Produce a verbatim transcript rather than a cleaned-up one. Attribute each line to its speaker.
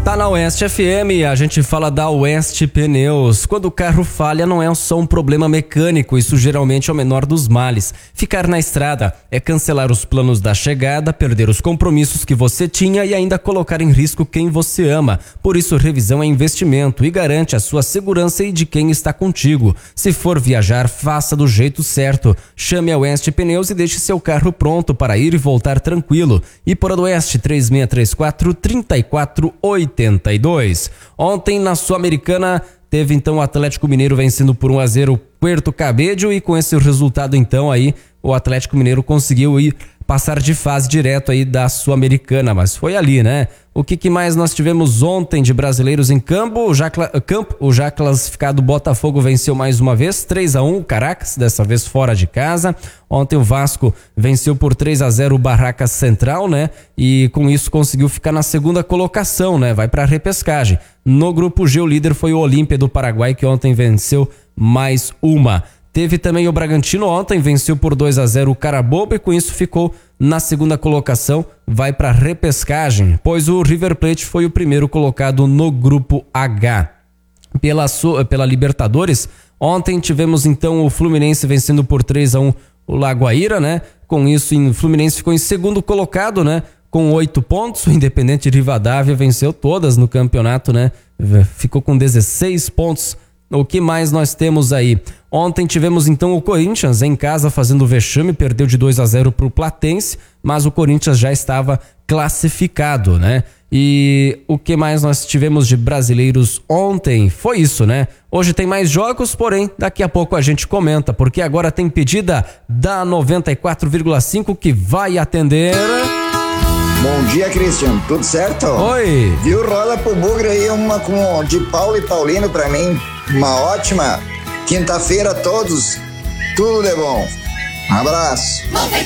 Speaker 1: Tá na Oeste F M, a gente fala da Oeste Pneus. Quando o carro falha, não é só um problema mecânico, isso geralmente é o menor dos males. Ficar na estrada é cancelar os planos da chegada, perder os compromissos que você tinha e ainda colocar em risco quem você ama. Por isso, revisão é investimento e garante a sua segurança e de quem está contigo. Se for viajar, faça do jeito certo. Chame a Oeste Pneus e deixe seu carro pronto para ir e voltar tranquilo. E por do Oeste, três seis três quatro, três quatro oito dois. Ontem na Sul-Americana teve então o Atlético Mineiro vencendo por um a zero o Puerto Cabello e com esse resultado então aí o Atlético Mineiro conseguiu ir passar de fase direto aí da Sul-Americana, mas foi ali, né? O que, que mais nós tivemos ontem de brasileiros em campo? O já, campo, o já classificado Botafogo venceu mais uma vez, três a um o Caracas, dessa vez fora de casa. Ontem o Vasco venceu por três a zero o Barracas Central, né? E com isso conseguiu ficar na segunda colocação, né? Vai para a repescagem. No grupo G, o líder foi o Olímpia do Paraguai, que ontem venceu mais uma. Teve também o Bragantino ontem, venceu por dois a zero o Carabobo e com isso ficou na segunda colocação, vai para repescagem, pois o River Plate foi o primeiro colocado no grupo H. Pela, pela Libertadores, ontem tivemos então o Fluminense vencendo por três a um o Lagoaíra, né? Com isso o Fluminense ficou em segundo colocado, né? Com oito pontos, o Independente Rivadavia venceu todas no campeonato, né? Ficou com dezesseis pontos. O que mais nós temos aí? Ontem tivemos então o Corinthians em casa fazendo vexame, perdeu de dois a zero para o Platense, mas o Corinthians já estava classificado, né? E o que mais nós tivemos de brasileiros ontem? Foi isso, né? Hoje tem mais jogos, porém daqui a pouco a gente comenta, porque agora tem pedida da noventa e quatro vírgula cinco que vai atender...
Speaker 2: Bom dia, Christian. Tudo certo?
Speaker 1: Oi.
Speaker 2: Viu? Rola pro Bugre aí uma com de Paulo e Paulino pra mim. Uma ótima quinta-feira a todos. Tudo de bom. Um abraço.